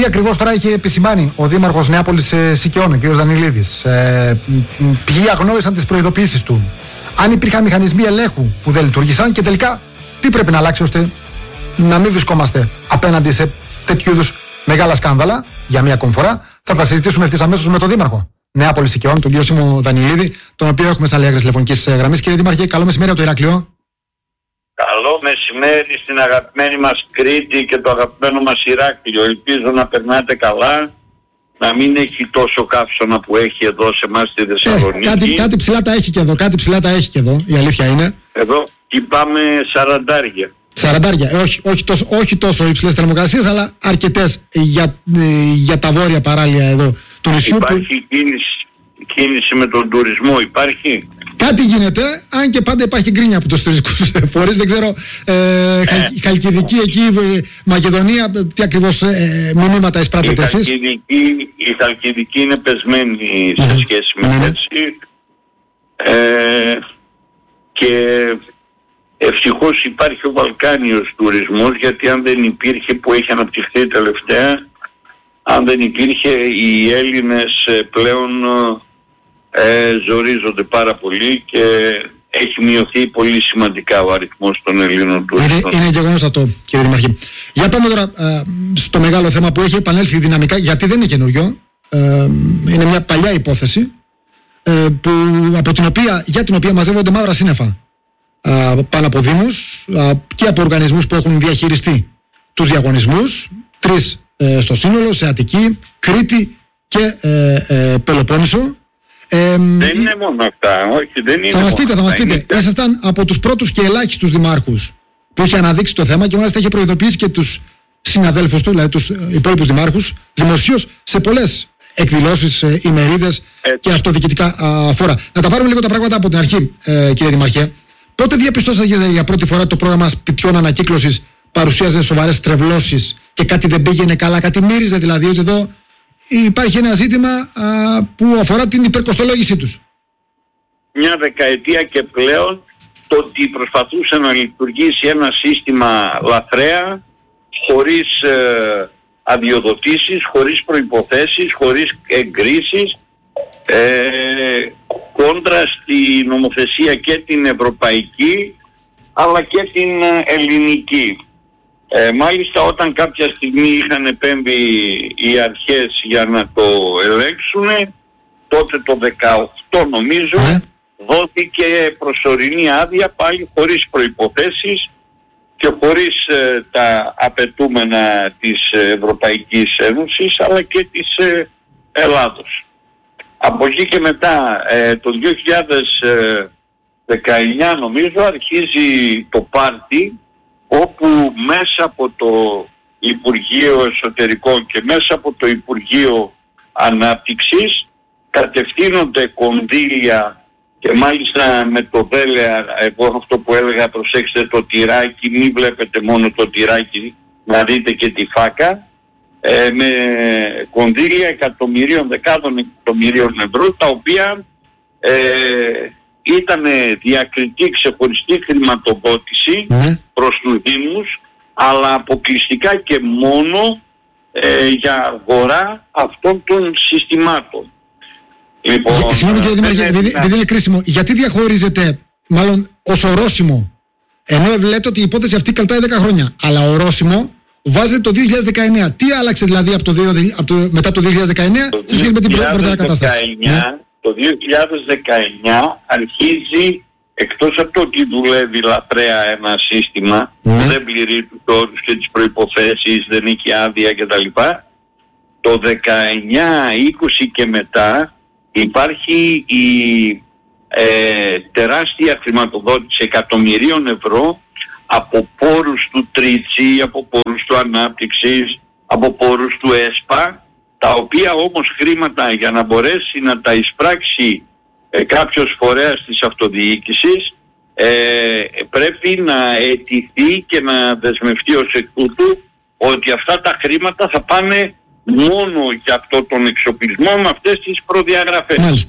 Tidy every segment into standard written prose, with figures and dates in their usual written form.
τι ακριβώς τώρα είχε επισημάνει ο Δήμαρχος Νεάπολης Σικαιών, ο κ. Δανιλίδης? Ποιοι αγνόησαν τις προειδοποιήσεις του? Αν υπήρχαν μηχανισμοί ελέγχου που δεν λειτουργήσαν, και τελικά τι πρέπει να αλλάξει ώστε να μην βρισκόμαστε απέναντι σε τέτοιου είδους μεγάλα σκάνδαλα για μία ακόμη φορά? Θα τα συζητήσουμε ευθύς αμέσως με τον Δήμαρχο Νεάπολης Σικαιών, τον κ. Σίμω Δανιλίδη, τον οποίο έχουμε στα άλλη τηλεφωνικής γραμμής. Κύριε Δήμαρχε, καλό μεσημέρι από το Ηράκλειο. Καλό μεσημέρι στην αγαπημένη μας Κρήτη και το αγαπημένο μας Ηράκλειο. Ελπίζω να περνάτε καλά, να μην έχει τόσο καύσωνα που έχει εδώ σε εμάς στη Θεσσαλονίκη. Κάτι ψηλά τα έχει και εδώ, η αλήθεια είναι. Εδώ πάμε σαραντάρια. Όχι τόσο υψηλές θερμοκρασίες, αλλά αρκετές για τα βόρεια παράλια εδώ του νησιού. Υπάρχει κίνηση με τον τουρισμό, υπάρχει? Κάτι γίνεται, αν και πάντα υπάρχει γκρίνια από τους τουριστικούς φορείς. Δεν ξέρω, Χαλκιδική εκεί, Μακεδονία, τι ακριβώς μηνύματα εισπράττετε εσείς? Η Χαλκιδική είναι πεσμένη σε σχέση με έτσι. Και ευτυχώς υπάρχει ο Βαλκάνιος τουρισμός, γιατί αν δεν υπήρχε, που έχει αναπτυχθεί τελευταία, αν δεν υπήρχε, οι Έλληνες πλέον ζορίζονται πάρα πολύ και έχει μειωθεί πολύ σημαντικά ο αριθμός των Ελλήνων τουριστών. Είναι γεγονός αυτό, κύριε Δήμαρχε. Για πάμε τώρα στο μεγάλο θέμα που έχει επανέλθει δυναμικά, γιατί δεν είναι καινούριο. Είναι μια παλιά υπόθεση για την οποία μαζεύονται μαύρα σύννεφα πάνω από δήμους και από οργανισμούς που έχουν διαχειριστεί τους διαγωνισμούς. 3 στο σύνολο, σε Αττική, Κρήτη και Πελοπόννησο. Δεν είναι μόνο αυτά, όχι, δεν είναι. Θα μας πείτε. Ήσασταν από τους πρώτους και ελάχιστους δημάρχους που είχε αναδείξει το θέμα και μάλιστα είχε προειδοποιήσει και τους συναδέλφους του, δηλαδή τους υπόλοιπους δημάρχους, δημοσίως σε πολλές εκδηλώσεις, ημερίδες και αυτοδιοικητικά φόρα. Να τα πάρουμε λίγο τα πράγματα από την αρχή, κύριε Δημαρχέ. Πότε διαπιστώσατε για πρώτη φορά το πρόγραμμα σπιτιών ανακύκλωσης παρουσίαζε σοβαρές τρευλώσεις και κάτι δεν πήγαινε καλά, κάτι μύριζε δηλαδή ότι εδώ υπάρχει ένα ζήτημα που αφορά την υπερκοστολόγησή τους? Μια δεκαετία και πλέον το ότι προσπαθούσε να λειτουργήσει ένα σύστημα λαθρέα, χωρίς αδειοδοτήσεις, χωρίς προϋποθέσεις, χωρίς εγκρίσεις, κόντρα στη νομοθεσία και την ευρωπαϊκή αλλά και την ελληνική. Μάλιστα όταν κάποια στιγμή είχαν επέμβει οι αρχές για να το ελέγξουν, τότε το 18 νομίζω, δόθηκε προσωρινή άδεια, πάλι χωρίς προϋποθέσεις και χωρίς τα απαιτούμενα της Ευρωπαϊκής Ένωσης αλλά και της Ελλάδος. Από εκεί και μετά το 2019 νομίζω αρχίζει το πάρτι, όπου μέσα από το Υπουργείο Εσωτερικών και μέσα από το Υπουργείο Ανάπτυξης κατευθύνονται κονδύλια, και μάλιστα με το δέλεα, εγώ αυτό που έλεγα, προσέξτε το τυράκι, μην βλέπετε μόνο το τυράκι, να δείτε και τη φάκα, με κονδύλια εκατομμυρίων, δεκάδων εκατομμυρίων ευρώ, τα οποία ήταν διακριτή ξεχωριστή χρηματοδότηση προς τους Δήμους, αλλά αποκλειστικά και μόνο για αγορά αυτών των συστημάτων. Λοιπόν, συγγνώμη κύριε Δήμαρχε, επειδή είναι κρίσιμο, γιατί διαχωρίζετε μάλλον ως ορόσημο, ενώ λέτε ότι η υπόθεση αυτή κρατάει 10 χρόνια, αλλά ορόσημο βάζετε το 2019. Τι άλλαξε δηλαδή μετά το 2019 σε σχέση με την πρώτη κατάσταση? Το 2019 αρχίζει, εκτός από το ότι δουλεύει λαθρέα ένα σύστημα που δεν πληρεί τους όρους και τις προϋποθέσεις, δεν έχει άδεια κτλ. Το 19, 20 και μετά υπάρχει η τεράστια χρηματοδότηση εκατομμυρίων ευρώ από πόρους του Τρίτσι, από πόρους του Ανάπτυξης, από πόρους του ΕΣΠΑ, τα οποία όμως χρήματα για να μπορέσει να τα εισπράξει κάποιος φορέας της αυτοδιοίκησης πρέπει να αιτηθεί και να δεσμευτεί ως εκ τούτου ότι αυτά τα χρήματα θα πάνε μόνο για αυτό τον εξοπλισμό με αυτές τις προδιαγραφές. Μάλιστα.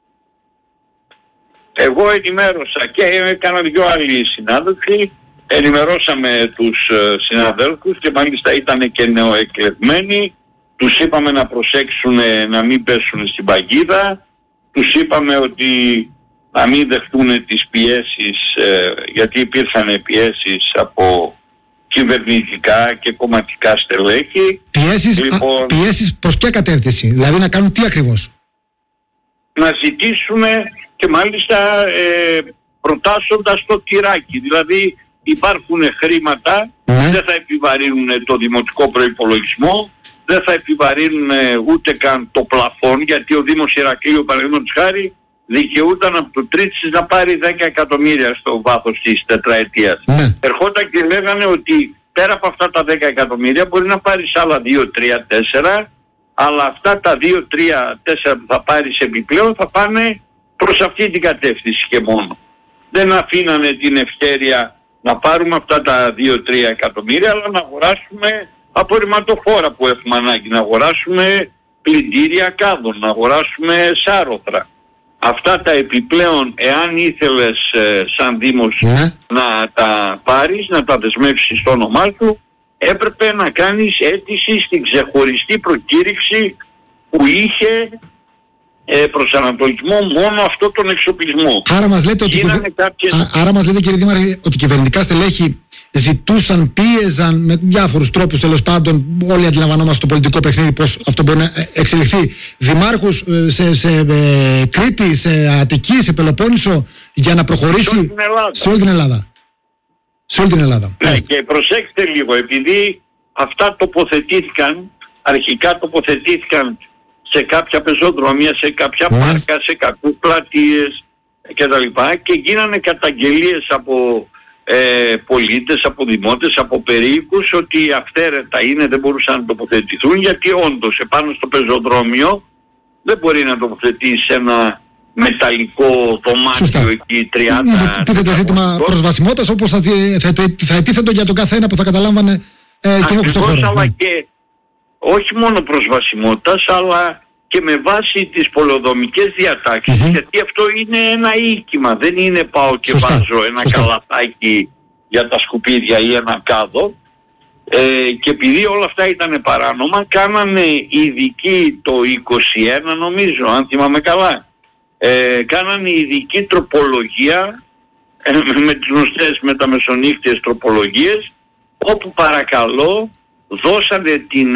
Εγώ ενημέρωσα και έκανα 2 άλλοι συνάδελφοι, ενημερώσαμε τους συναδέλφους και μάλιστα ήταν και νεοεκλεγμένοι τους είπαμε να προσέξουν να μην πέσουν στην παγίδα, τους είπαμε ότι να μην δεχτούν τις πιέσεις, γιατί υπήρχαν πιέσεις από κυβερνητικά και κομματικά στελέχη. Πιέσεις προς ποια κατεύθυνση, δηλαδή να κάνουν τι ακριβώς? Να ζητήσουν και μάλιστα προτάσσοντας το τυράκι, δηλαδή υπάρχουν χρήματα, δεν θα επιβαρύνουν το δημοτικό προϋπολογισμό, δεν θα επιβαρύνουν ούτε καν το πλαφόν, γιατί ο Δήμος Ηρακλείου, παραδείγματος χάρη, δικαιούταν από το Τρίτσις να πάρει 10 εκατομμύρια στο βάθος της τετραετίας. Ερχόταν και λέγανε ότι πέρα από αυτά τα 10 εκατομμύρια μπορεί να πάρεις άλλα 2, 3, 4, αλλά αυτά τα 2, 3, 4 που θα πάρεις επιπλέον θα πάνε προς αυτή την κατεύθυνση και μόνο. Δεν αφήνανε την ευκαιρία να πάρουμε αυτά τα 2-3 εκατομμύρια, αλλά να αγοράσουμε απορριμματοφόρα που έχουμε ανάγκη, να αγοράσουμε πλυντήρια κάδων, να αγοράσουμε σάρωθρα. Αυτά τα επιπλέον, εάν ήθελες σαν Δήμος να τα πάρεις, να τα δεσμεύσεις στο όνομά του, έπρεπε να κάνεις αίτηση στην ξεχωριστή προκήρυξη που είχε προσανατολισμό μόνο αυτό τον εξοπλισμό. Άρα μας λέτε, κύριε Δήμαρχε, ότι κυβερνητικά στελέχη ζητούσαν, πίεζαν με διάφορους τρόπους, τέλος πάντων, όλοι αντιλαμβανόμαστε το πολιτικό παιχνίδι πώς αυτό μπορεί να εξελιχθεί, δημάρχους σε Κρήτη, σε Αττική, σε Πελοπόννησο, για να προχωρήσει σε όλη την Ελλάδα. Σε όλη την Ελλάδα. Ναι, και προσέξτε λίγο, επειδή αυτά αρχικά τοποθετήθηκαν σε κάποια πεζόδρομια, σε κάποια πάρκα, σε κάποιες πλατείες κτλ. Και γίνανε καταγγελίες από πολίτες, από δημότες, από περίοικους ότι αυθαίρετα είναι, δεν μπορούσαν να τοποθετηθούν, γιατί όντως επάνω στο πεζοδρόμιο δεν μπορεί να τοποθετήσει ένα μεταλλικό δωμάτιο εκεί 30. Τίθεται ζήτημα προσβασιμότητας, όπως θα ετίθετο για τον καθένα που θα καταλάμβανε κοινό στον χώρο. Αλλά και όχι μόνο προσβασιμότητας, αλλά και με βάση τις πολεοδομικές διατάξεις, γιατί αυτό είναι ένα οίκημα, δεν είναι πάω και βάζω ένα καλαθάκι για τα σκουπίδια ή ένα κάδο, και επειδή όλα αυτά ήταν παράνομα, κάνανε ειδική το 21 νομίζω, αν θυμάμαι καλά, κάνανε ειδική τροπολογία με τις γνωστές μεταμεσονύχτιες τροπολογίες, όπου παρακαλώ δώσανε την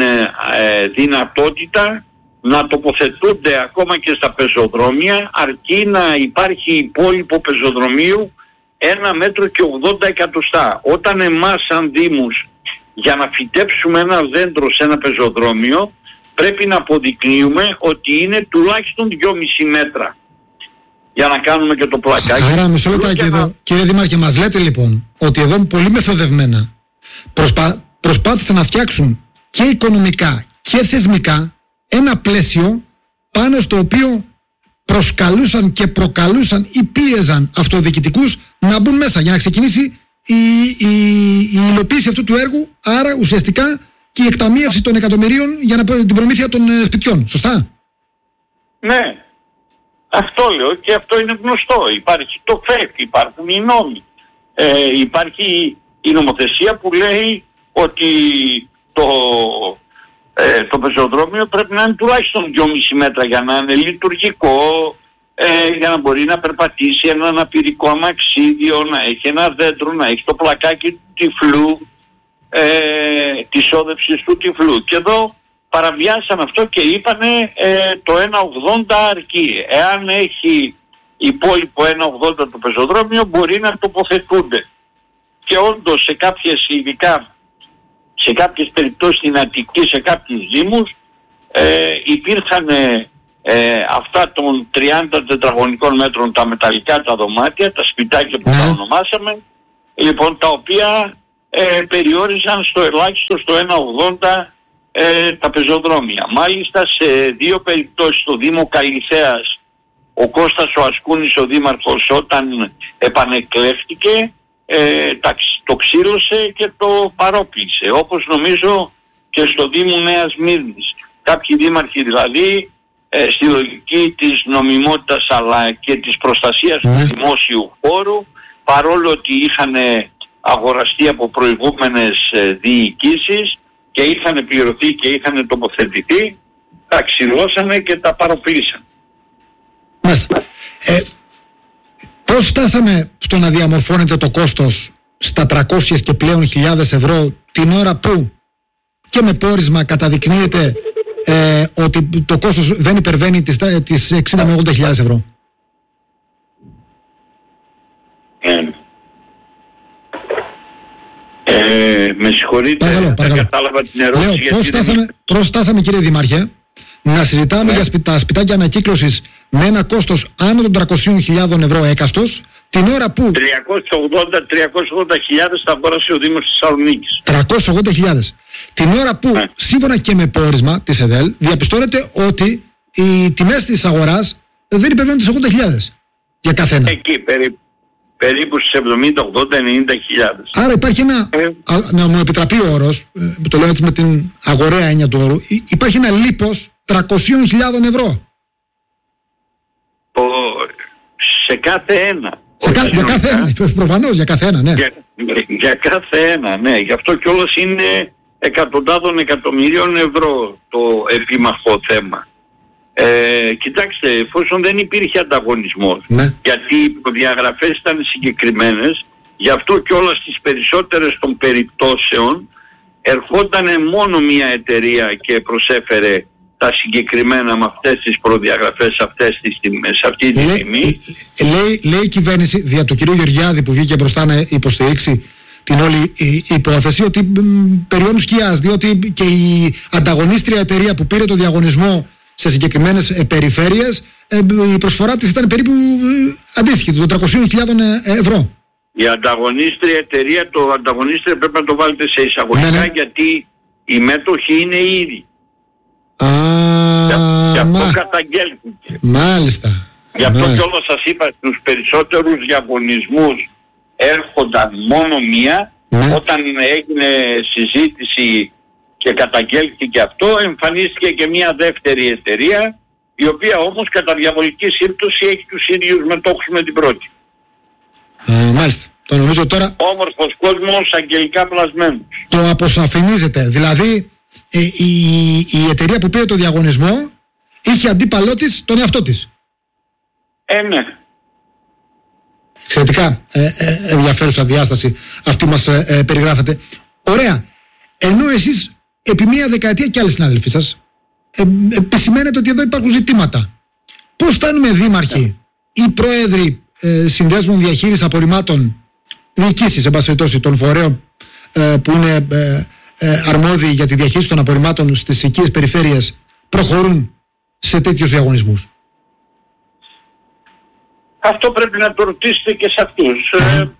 δυνατότητα να τοποθετούνται ακόμα και στα πεζοδρόμια, αρκεί να υπάρχει υπόλοιπο πεζοδρομίου 1 μέτρο και 80 εκατοστά. Όταν εμάς σαν Δήμους για να φυτέψουμε ένα δέντρο σε ένα πεζοδρόμιο πρέπει να αποδεικνύουμε ότι είναι τουλάχιστον 2,5 μέτρα για να κάνουμε και το πλακάκι. Άρα μισό λεπτάκι εδώ, κύριε Δήμαρχε, μας λέτε λοιπόν ότι εδώ πολύ μεθοδευμένα προσπάθησαν να φτιάξουν και οικονομικά και θεσμικά ένα πλαίσιο πάνω στο οποίο προσκαλούσαν και προκαλούσαν ή πίεζαν αυτοδιοικητικούς να μπουν μέσα για να ξεκινήσει η υλοποίηση αυτού του έργου, άρα ουσιαστικά και η εκταμείευση των εκατομμυρίων για την προμήθεια των σπιτιών. Σωστά? Ναι, αυτό λέω και αυτό είναι γνωστό. Υπάρχει το ΦΕΚ, υπάρχουν οι νόμοι. Υπάρχει η νομοθεσία που λέει ότι το πεζοδρόμιο πρέπει να είναι τουλάχιστον 2,5 μέτρα για να είναι λειτουργικό, για να μπορεί να περπατήσει ένα αναπηρικό αμαξίδιο, να έχει ένα δέντρο, να έχει το πλακάκι του τυφλού, της όδευσης του τυφλού. Και εδώ παραβιάσαν αυτό και είπανε το 1,80 αρκεί. Εάν έχει υπόλοιπο 1,80 το πεζοδρόμιο μπορεί να τοποθετούνται. Και όντως σε κάποιες, ειδικά σε κάποιες περιπτώσεις στην Αττική, σε κάποιους δήμους υπήρχαν αυτά των 30 τετραγωνικών μέτρων τα μεταλλικά τα δωμάτια, τα σπιτάκια που τα ονομάσαμε, λοιπόν, τα οποία περιόριζαν στο ελάχιστο στο 1,80 τα πεζοδρόμια. Μάλιστα σε 2 περιπτώσεις στο Δήμο Καλυθέας ο Κώστας ο Ασκούνης, ο δήμαρχος, όταν επανεκλέφτηκε το ξύλωσε και το παρόπλησε, όπως νομίζω και στο Δήμο Νέας Μύρνης. Κάποιοι δήμαρχοι δηλαδή στη λογική της νομιμότητας αλλά και της προστασίας του δημόσιου χώρου, παρόλο ότι είχαν αγοραστεί από προηγούμενες διοικήσεις, και είχαν πληρωθεί και είχαν τοποθετηθεί, τα ξυλώσανε και τα παροπλήσαν. Μάλιστα. Πώς φτάσαμε στο να διαμορφώνεται το κόστος στα 300 και πλέον χιλιάδες ευρώ την ώρα που και με πόρισμα καταδεικνύεται ότι το κόστος δεν υπερβαίνει τις 60 με 80 χιλιάδες ευρώ? Με συγχωρείτε, παρακαλώ. δεν κατάλαβα την ερώτηση. Λέω, πώς φτάσαμε κύριε Δήμαρχε να συζητάμε για τα σπιτάκια ανακύκλωσης με ένα κόστος άνω των 300.000 ευρώ έκαστος την ώρα που 380.000 θα αγοράσει ο Δήμος της Θεσσαλονίκης. 380.000. Την ώρα που σύμφωνα και με πόρισμα της ΕΔΕΛ διαπιστώνεται ότι οι τιμές της αγοράς δεν υπερβαίνουν τις 80.000 για κάθε ένα. Εκεί περίπου στις 70, 80, 90.000. Άρα υπάρχει ένα, να μου επιτραπεί ο όρος, το λέω έτσι με την αγοραία έννοια του όρου, υπάρχει ένα λίπος 300.000 ευρώ. Σε κάθε ένα. Για κάθε ένα, προφανώς για κάθε ένα, ναι. Για κάθε ένα, ναι. Γι' αυτό κιόλας είναι εκατοντάδων εκατομμυρίων ευρώ το επίμαχο θέμα. Κοιτάξτε, εφόσον δεν υπήρχε ανταγωνισμός, ναι, γιατί οι προδιαγραφές ήταν συγκεκριμένες, γι' αυτό κιόλας στις περισσότερες των περιπτώσεων ερχόταν μόνο μία εταιρεία και προσέφερε τα συγκεκριμένα με αυτές τις προδιαγραφές, αυτές τις τιμές, σε αυτή τη τιμή. Λέει η κυβέρνηση δια του κυρίου Γεωργιάδη που βγήκε μπροστά να υποστηρίξει την όλη υπόθεση ότι περιώνουν σκιάς, διότι και η ανταγωνίστρια εταιρεία που πήρε το διαγωνισμό σε συγκεκριμένες περιφέρειες, η προσφορά της ήταν περίπου αντίστοιχη, των 300.000 ευρώ. Η ανταγωνίστρια εταιρεία, το ανταγωνίστρια πρέπει να το βάλετε σε εισαγωγικά, ναι, γιατί οι μέτοχοι είναι οι ίδιοι. Γι' αυτό καταγγέλθηκε. Μάλιστα. Γι' αυτό κιόλας σας είπα, στους περισσότερους διαγωνισμούς έρχονταν μόνο μία, ναι, όταν έγινε συζήτηση και καταγγέλθηκε αυτό, εμφανίστηκε και μια δεύτερη εταιρεία, η οποία όμως κατά διαβολική σύμπτωση έχει τους ίδιους μετόχους με την πρώτη. Μάλιστα. Το νομίζω τώρα... Όμορφος κόσμος, αγγελικά πλασμένος. Το αποσαφηνίζεται. Δηλαδή η εταιρεία που πήρε το διαγωνισμό είχε αντίπαλό της τον εαυτό της. Ναι. Εξαιρετικά ενδιαφέρουσα διάσταση αυτή μας περιγράφεται. Ωραία. Ενώ εσείς επί μία δεκαετία και άλλοι συνάδελφοι σας επισημαίνετε ότι εδώ υπάρχουν ζητήματα. Πώς φτάνουμε δήμαρχοι ή πρόεδροι συνδέσμων διαχείρισης απορριμμάτων, διοικήσεις εν πάση περιπτώσει των φορέων που είναι αρμόδιοι για τη διαχείριση των απορριμμάτων στις οικίες περιφέρειες, προχωρούν σε τέτοιους διαγωνισμούς? Αυτό πρέπει να το ρωτήσετε και σε αυτούς.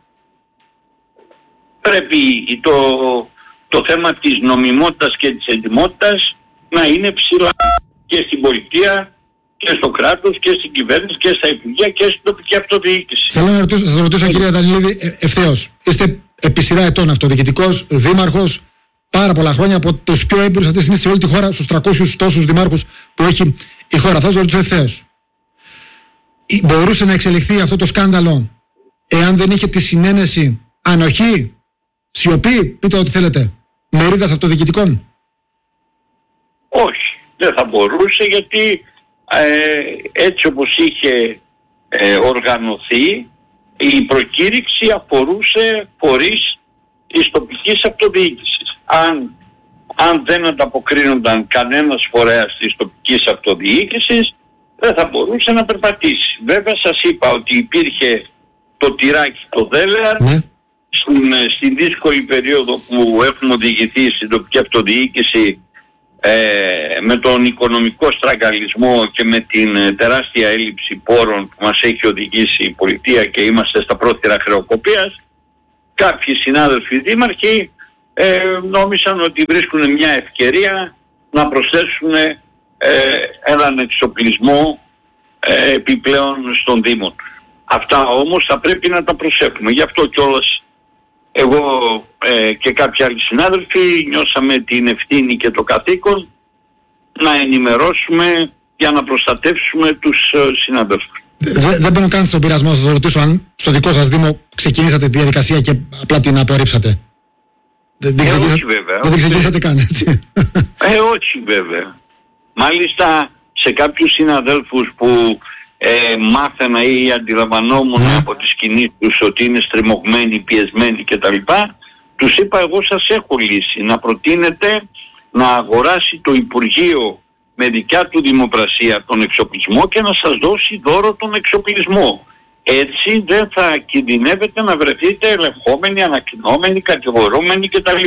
Πρέπει το θέμα της νομιμότητας και της ετοιμότητας να είναι ψηλά και στην πολιτεία και στο κράτος και στην κυβέρνηση και στα υπουργεία και στην τοπική αυτοδιοίκηση. Θέλω να σας ρωτήσω κύριε Δανιλίδη ευθέως. Είστε επί σειρά ετών αυτοδιοικητικός, δήμαρχος, πάρα πολλά χρόνια, από τους πιο έμπειρους αυτή τη στιγμή σε όλη τη χώρα, στους 300 τόσους δημάρχους που έχει η χώρα. Θα σας ρωτήσω ευθέως. Μπορούσε να εξελιχθεί αυτό το σκάνδαλο εάν δεν είχε τη συνένεση, ανοχή, σιωπή, πείτε ό,τι θέλετε, μερίδας αυτοδιοικητικών? Όχι, δεν θα μπορούσε, γιατί έτσι όπως είχε οργανωθεί, η προκήρυξη αφορούσε φορείς της τοπικής αυτοδιοίκησης. Αν δεν ανταποκρίνονταν κανένας φορέας της τοπικής αυτοδιοίκησης, δεν θα μπορούσε να περπατήσει. Βέβαια σας είπα ότι υπήρχε το τυράκι, το δέλεαρ, ναι, στην δύσκολη περίοδο που έχουμε οδηγηθεί στην τοπική αυτοδιοίκηση, με τον οικονομικό στραγγαλισμό και με την τεράστια έλλειψη πόρων που μας έχει οδηγήσει η πολιτεία και είμαστε στα πρόθυρα χρεοκοπίας, κάποιοι συνάδελφοι δήμαρχοι νόμισαν ότι βρίσκουν μια ευκαιρία να προσθέσουν έναν εξοπλισμό επιπλέον στον Δήμο του. Αυτά όμως θα πρέπει να τα προσέχουμε. Γι' αυτό κιόλας εγώ και κάποιοι άλλοι συνάδελφοι νιώσαμε την ευθύνη και το καθήκον να ενημερώσουμε για να προστατεύσουμε τους συναδέλφους. Δεν μπαίνω καν στον πειρασμό να σας ρωτήσω αν στο δικό σας Δήμο ξεκινήσατε τη διαδικασία και απλά την απορρίψατε. Όχι βέβαια. Δεν ξεκινήσατε καν, έτσι. Όχι βέβαια. Μάλιστα σε κάποιους συναδέλφους που μάθαινα ή αντιλαμβανόμουν από τις κινήσεις τους ότι είναι στριμωγμένοι, πιεσμένοι κτλ. Τους είπα, εγώ σας έχω λύση. Να προτείνετε να αγοράσει το Υπουργείο με δικιά του δημοπρασία τον εξοπλισμό και να σας δώσει δώρο τον εξοπλισμό. Έτσι δεν θα κινδυνεύετε να βρεθείτε ελεγχόμενοι, ανακοινόμενοι, κατηγορούμενοι κτλ.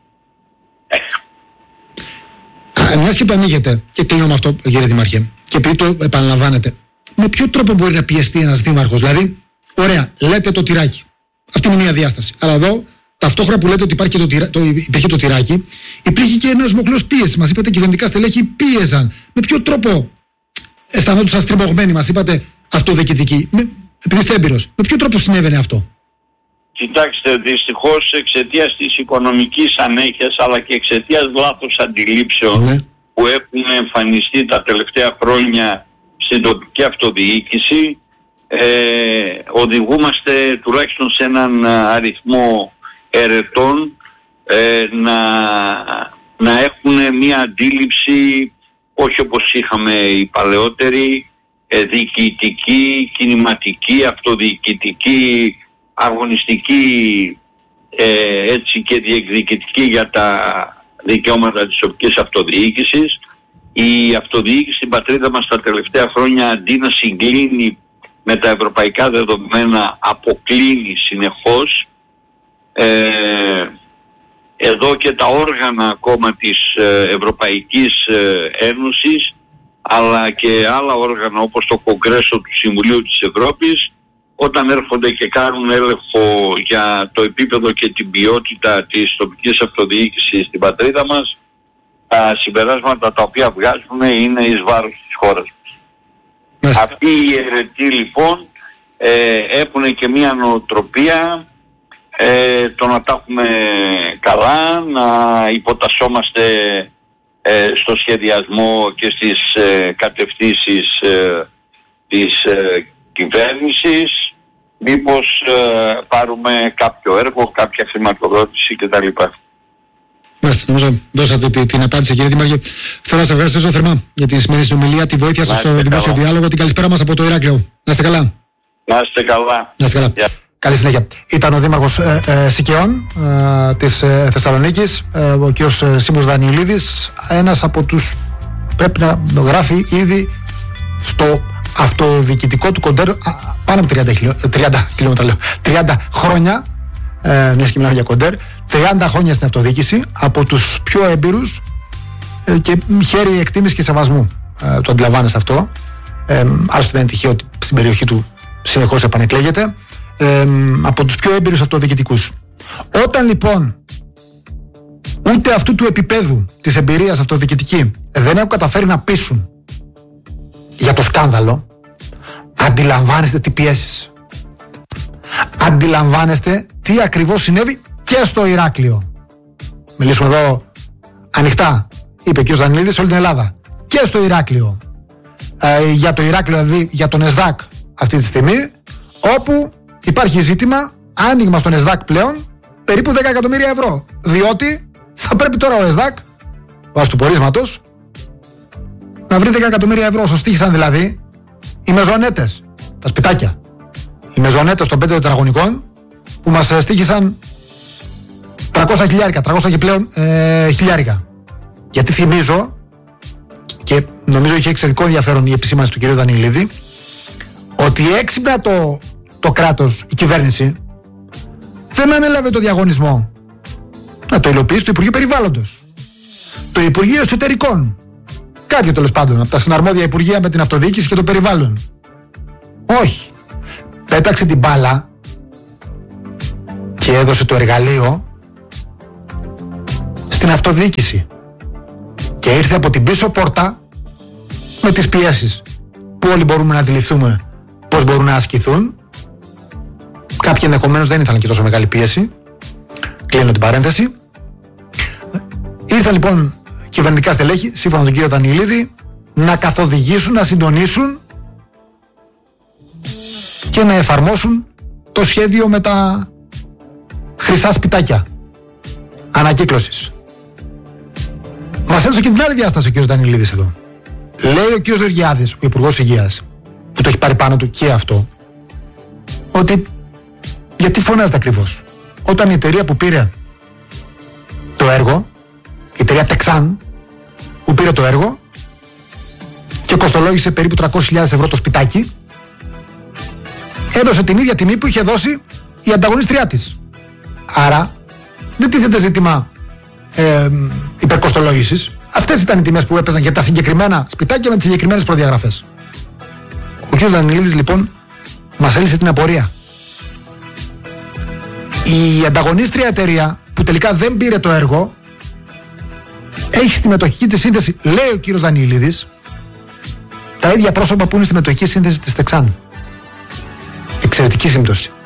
Μιας και το ανοίγετε, και κλείνω με αυτό, κύριε Δήμαρχε, και επειδή το επαναλαμβάνετε, με ποιο τρόπο μπορεί να πιεστεί ένας δήμαρχος? Δηλαδή, ωραία, λέτε το τυράκι. Αυτή είναι μια διάσταση. Αλλά εδώ, ταυτόχρονα που λέτε ότι υπήρχε το τυράκι, υπήρχε και ένας μοχλός πίεσης. Μας είπατε κυβερνητικά στελέχη πίεζαν. Με ποιο τρόπο αισθανόντουσαν στριμωγμένοι? Μας είπατε αυτοδιοικητικοί. Επειδή είστε έμπειρος, με ποιο τρόπο συνέβαινε αυτό? Κοιτάξτε, δυστυχώς εξαιτίας της οικονομικής ανέχειας αλλά και εξαιτίας λάθος αντιλήψεων που έχουν εμφανιστεί τα τελευταία χρόνια στην τοπική αυτοδιοίκηση, οδηγούμαστε τουλάχιστον σε έναν αριθμό ερετών να έχουν μια αντίληψη όχι όπως είχαμε οι παλαιότεροι, διοικητική, κινηματική, αυτοδιοικητική, αγωνιστική, έτσι και διεκδικητική για τα δικαιώματα της τοπικής αυτοδιοίκησης. Η αυτοδιοίκηση στην πατρίδα μας τα τελευταία χρόνια, αντί να συγκλίνει με τα ευρωπαϊκά δεδομένα, αποκλίνει συνεχώς. Εδώ και τα όργανα ακόμα της Ευρωπαϊκής Ένωσης, αλλά και άλλα όργανα όπως το Κογκρέσο του Συμβουλίου της Ευρώπης, όταν έρχονται και κάνουν έλεγχο για το επίπεδο και την ποιότητα της τοπικής αυτοδιοίκησης στην πατρίδα μας, τα συμπεράσματα τα οποία βγάζουν είναι εις βάρος της χώρας μας. Αυτοί οι αιρετοί λοιπόν έχουν και μια νοοτροπία το να τα έχουμε καλά, να υποτασσόμαστε στο σχεδιασμό και στις κατευθύνσεις της κυβέρνησης, μήπως πάρουμε κάποιο έργο, κάποια χρηματοδότηση κτλ. Μάλιστα, νομίζω δώσατε την απάντηση, κύριε Δήμαρχε. Θέλω να σας ευχαριστήσω θερμά για τη σημερινή συνομιλία, τη βοήθεια σας στο δημόσιο διάλογο, την καλησπέρα μας από το Ηράκλειο. Να είστε καλά. Να είστε καλά. Να είστε καλά. Yeah. Καλή συνέχεια. Ήταν ο Δήμαρχος Σικαιών της Θεσσαλονίκης, ο κ. Σίμος Δανιουλίδης, ένας από τους, πρέπει να γράφει ήδη στο αυτοδιοικητικό του κοντέρ πάνω από 30 χιλιόμετρα, λέω, 30 χρόνια, μιας και μιλάμε για κοντέρ, 30 χρόνια στην αυτοδιοίκηση, από τους πιο έμπειρους και χέρι εκτίμηση και σεβασμού. Το αντιλαμβάνεστε αυτό. Άλλωστε δεν είναι τυχαίο ότι στην περιοχή του συνεχώς επανεκλέγεται. Από τους πιο έμπειρους αυτοδιοικητικούς. Όταν λοιπόν ούτε αυτού του επίπεδου της εμπειρίας αυτοδιοικητική δεν έχουν καταφέρει να πείσουν για το σκάνδαλο, αντιλαμβάνεστε τι πιέσεις. Αντιλαμβάνεστε τι ακριβώς συνέβη και στο Ηράκλειο. Μιλήσουμε εδώ ανοιχτά, είπε ο κ. Δανιλίδης, όλη την Ελλάδα. Και στο Ηράκλειο. Για το Ηράκλειο, δηλαδή για τον ΕΣΔΑΚ αυτή τη στιγμή, όπου υπάρχει ζήτημα άνοιγμα στον ΕΣΔΑΚ πλέον περίπου 10 εκατομμύρια ευρώ. Διότι θα πρέπει τώρα ο ΕΣΔΑΚ, βάσει του πορίσματος, να βρει 10 εκατομμύρια ευρώ. Όσο στοίχησαν δηλαδή οι μεζονέτες, τα σπιτάκια. Οι μεζονέτες των 5 τετραγωνικών που μας στοίχησαν 300 χιλιάρικα, 300 και πλέον χιλιάρικα. Γιατί θυμίζω, και νομίζω είχε εξαιρετικό ενδιαφέρον η επισήμανση του κ. Δανιλίδη, ότι έξυπνα το κράτος, η κυβέρνηση, δεν ανέλαβε το διαγωνισμό να το υλοποιήσει το Υπουργείο Περιβάλλοντος, το Υπουργείο Εσωτερικών, κάποιο τέλος πάντων από τα συναρμόδια Υπουργεία με την αυτοδιοίκηση και το περιβάλλον. Όχι. Πέταξε την μπάλα και έδωσε το εργαλείο στην αυτοδιοίκηση και ήρθε από την πίσω πόρτα με τις πιέσεις που όλοι μπορούμε να αντιληφθούμε πώς μπορούν να ασκηθούν. Κάποιοι ενδεχομένως δεν ήθελαν και τόσο μεγάλη πίεση. Κλείνω την παρένθεση. Ήρθαν λοιπόν κυβερνητικά στελέχη, σύμφωνα με τον κύριο Δανιλίδη, να καθοδηγήσουν, να συντονίσουν και να εφαρμόσουν το σχέδιο με τα χρυσά σπιτάκια. ανακύκλωσης. Μας έδωσε και την άλλη διάσταση ο κ. Δανειλίδης εδώ. Λέει ο κ. Γεωργιάδης, ο Υπουργός Υγείας, που το έχει πάρει πάνω του και αυτό, ότι γιατί φωνάζετε ακριβώς? Όταν η εταιρεία που πήρε το έργο, η εταιρεία Texan, που πήρε το έργο και κοστολόγησε περίπου 300.000 ευρώ το σπιτάκι, έδωσε την ίδια τιμή που είχε δώσει η ανταγωνίστριά της. Άρα δεν τίθεται ζήτημα υπερκοστολόγησης. Αυτές ήταν οι τιμές που έπαιζαν για τα συγκεκριμένα σπιτάκια με τις συγκεκριμένες προδιαγραφές. Ο κ. Δανειλίδης λοιπόν μας έλυσε την απορία. Η ανταγωνίστρια εταιρεία που τελικά δεν πήρε το έργο έχει στη μετοχική της σύνθεση, λέει ο κ. Δανειλίδης, τα ίδια πρόσωπα που είναι στη μετοχική σύνθεση της Texan. Εξαιρετική σύμπτωση.